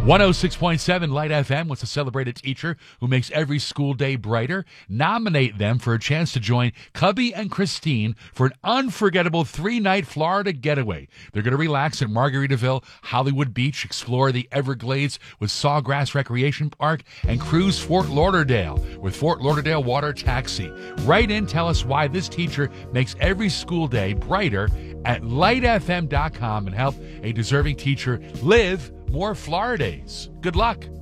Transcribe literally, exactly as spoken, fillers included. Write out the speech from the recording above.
one oh six point seven Light F M wants to celebrate a teacher who makes every school day brighter. Nominate them for a chance to join Cubby and Christine for an unforgettable three-night Florida getaway. They're going to relax at Margaritaville, Hollywood Beach, explore the Everglades with Sawgrass Recreation Park, and cruise Fort Lauderdale with Fort Lauderdale Water Taxi. Write in, tell us why this teacher makes every school day brighter at light f m dot com and help a deserving teacher live more Floridays. Good luck.